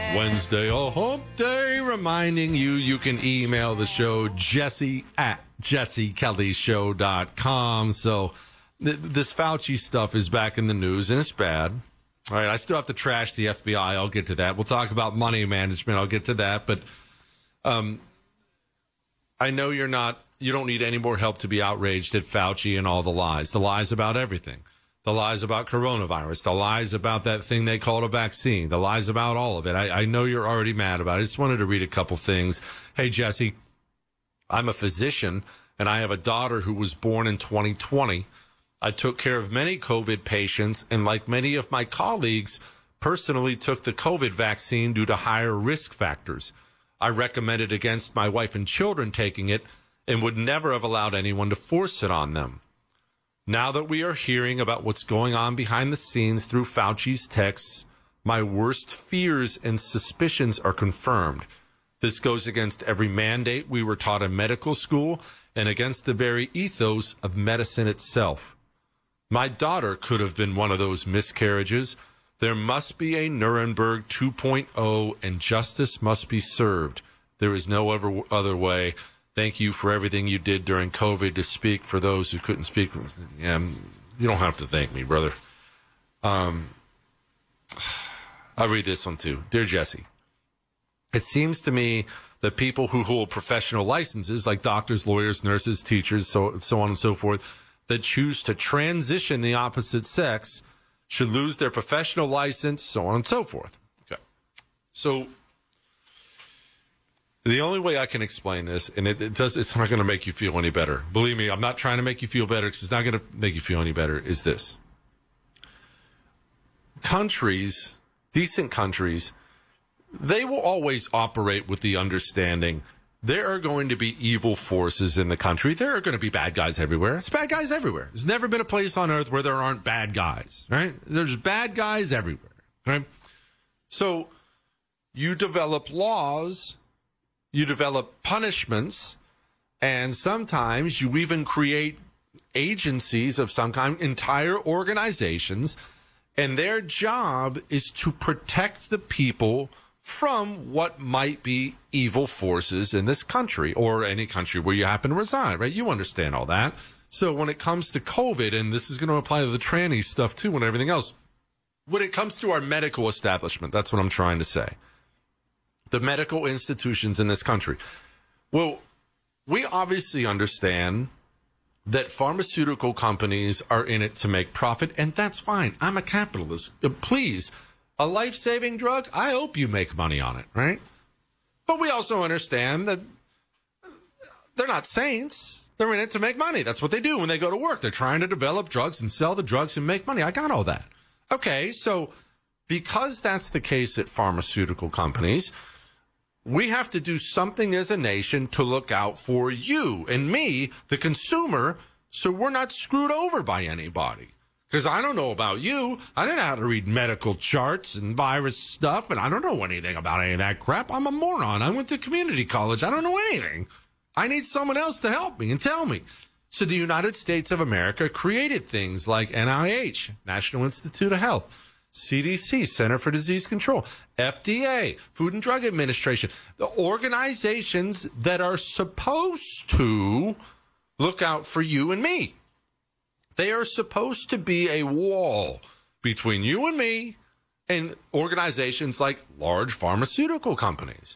Wednesday, a hump day, reminding you can email the show, Jesse at jessekellyshow.com. So this Fauci stuff is back in the news, and it's bad. All right, I still have to trash the FBI. I'll get to that. We'll talk about money management. I'll get to that. But I know you don't need any more help to be outraged at Fauci and all the lies about everything. The lies about coronavirus, the lies about that thing they called a vaccine, the lies about all of it. I know you're already mad about it. I just wanted to read a couple things. Hey, Jesse, I'm a physician, and I have a daughter who was born in 2020. I took care of many COVID patients, and like many of my colleagues, personally took the COVID vaccine due to higher risk factors. I recommended against my wife and children taking it and would never have allowed anyone to force it on them. Now that we are hearing about what's going on behind the scenes through Fauci's texts, my worst fears and suspicions are confirmed. This goes against every mandate we were taught in medical school and against the very ethos of medicine itself. My daughter could have been one of those miscarriages. There must be a Nuremberg 2.0 and justice must be served. There is no other way. Thank you for everything you did during COVID to speak for those who couldn't speak. Yeah, you don't have to thank me, brother. I'll read this one too. Dear Jesse, it seems to me that people who hold professional licenses like doctors, lawyers, nurses, teachers, so on and so forth, that choose to transition the opposite sex should lose their professional license, so on and so forth. Okay. So the only way I can explain this, and it's not going to make you feel any better. Believe me, I'm not trying to make you feel better because it's not going to make you feel any better, is this. Countries, decent countries, they will always operate with the understanding there are going to be evil forces in the country. There are going to be bad guys everywhere. It's bad guys everywhere. There's never been a place on earth where there aren't bad guys, right? There's bad guys everywhere, right? So you develop laws, you develop punishments, and sometimes you even create agencies of some kind, entire organizations, and their job is to protect the people from what might be evil forces in this country or any country where you happen to reside, right? You understand all that. So when it comes to COVID, and this is going to apply to the tranny stuff too and everything else, when it comes to our medical establishment, that's what I'm trying to say. The medical institutions in this country. Well, we obviously understand that pharmaceutical companies are in it to make profit, and that's fine. I'm a capitalist. Please, a life-saving drug, I hope you make money on it, right? But we also understand that they're not saints. They're in it to make money. That's what they do when they go to work. They're trying to develop drugs and sell the drugs and make money. I got all that. Okay, so because that's the case at pharmaceutical companies, we have to do something as a nation to look out for you and me, the consumer, so we're not screwed over by anybody. Because I don't know about you. I didn't know how to read medical charts and virus stuff, and I don't know anything about any of that crap. I'm a moron. I went to community college. I don't know anything. I need someone else to help me and tell me. So the United States of America created things like NIH, National Institute of Health, CDC, Center for Disease Control, FDA, Food and Drug Administration, the organizations that are supposed to look out for you and me. They are supposed to be a wall between you and me and organizations like large pharmaceutical companies.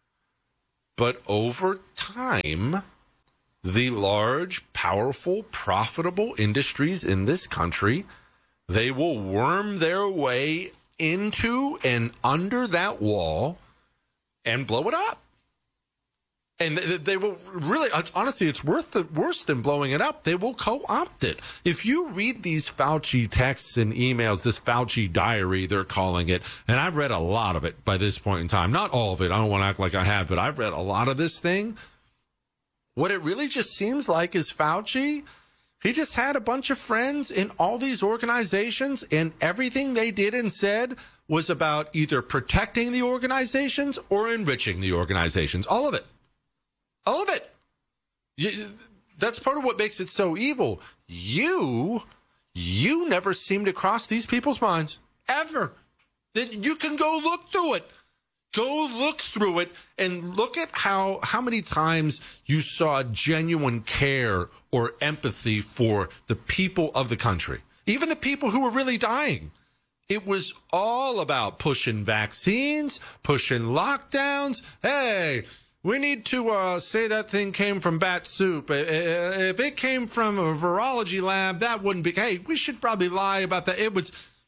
But over time, the large, powerful, profitable industries in this country, they will worm their way into and under that wall and blow it up. And they will really, honestly, it's worse than blowing it up. They will co-opt it. If you read these Fauci texts and emails, this Fauci diary, they're calling it, and I've read a lot of it by this point in time. Not all of it. I don't want to act like I have, but I've read a lot of this thing. What it really just seems like is Fauci, he just had a bunch of friends in all these organizations, and everything they did and said was about either protecting the organizations or enriching the organizations. All of it. All of it. That's part of what makes it so evil. You never seem to cross these people's minds. Ever. You can go look through it. Go look through it and look at how many times you saw genuine care or empathy for the people of the country, even the people who were really dying. It was all about pushing vaccines, pushing lockdowns. Hey, we need to say that thing came from bat soup. If it came from a virology lab, that wouldn't be. Hey, we should probably lie about that. It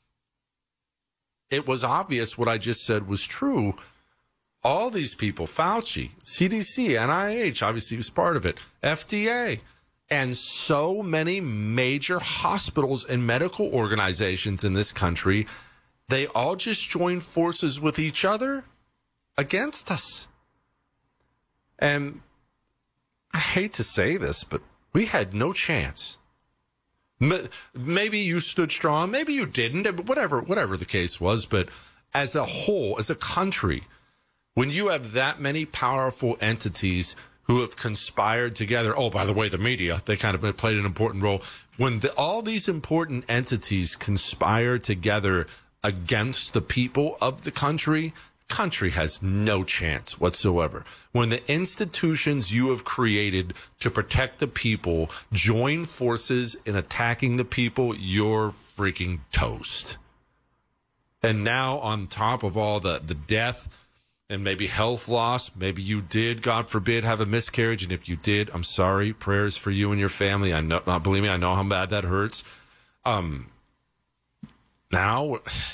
was obvious what I just said was true. All these people, Fauci, CDC, NIH, obviously was part of it, FDA, and so many major hospitals and medical organizations in this country, they all just joined forces with each other against us. And I hate to say this, but we had no chance. Maybe you stood strong, maybe you didn't, whatever the case was, but as a whole, as a country, when you have that many powerful entities who have conspired together, oh, by the way, the media, they kind of played an important role. When all these important entities conspire together against the people of the country has no chance whatsoever. When the institutions you have created to protect the people join forces in attacking the people, you're freaking toast. And now on top of all the death, and maybe health loss. Maybe you did, God forbid, have a miscarriage. And if you did, I'm sorry. Prayers for you and your family. I know, believe me, I know how bad that hurts. Now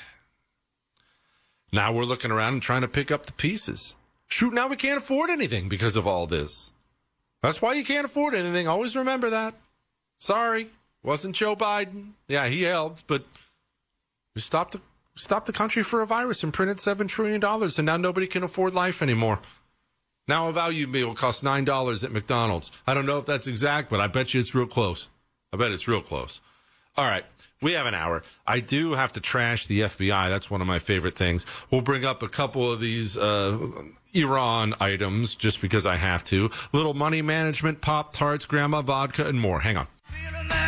we're looking around and trying to pick up the pieces. Shoot, now we can't afford anything because of all this. That's why you can't afford anything. Always remember that. Sorry, wasn't Joe Biden. Yeah, he helped, but we stopped the country for a virus and printed $7 trillion, and now nobody can afford life anymore. Now a value meal costs $9 at McDonald's. I don't know if that's exact, but I bet you it's real close. I bet it's real close. All right, we have an hour. I do have to trash the FBI. That's one of my favorite things. We'll bring up a couple of these Iran items just because I have to. Little money management, Pop-Tarts, Grandma Vodka, and more. Hang on.